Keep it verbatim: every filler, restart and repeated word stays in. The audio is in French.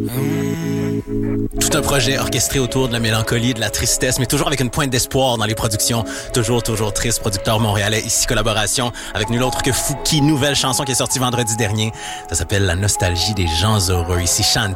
Tout un projet orchestré autour de la mélancolie, de la tristesse, mais toujours avec une pointe d'espoir dans les productions. Toujours, toujours triste, producteur montréalais. Ici, collaboration avec nul autre que Fouki. Nouvelle chanson qui est sortie vendredi dernier. Ça s'appelle La nostalgie des gens heureux. Ici, Shanti.